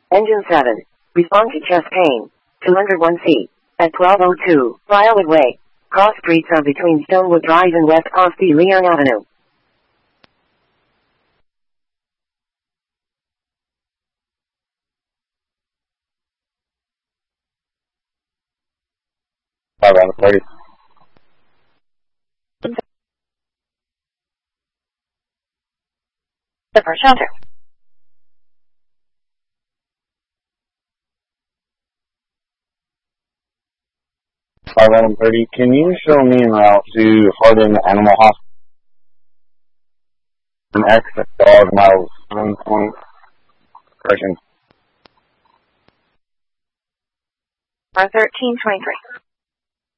Engine 7. Respond to chest pain. 201C. At 1202, Briarwood Way. Cross streets are between Stonewood Drive and West Ponce de Leon Avenue. Around 30. The first shelter. 530. Can you show me en route to Hardin Animal Hospital? An exit dog miles 1.0. Correction. R1323.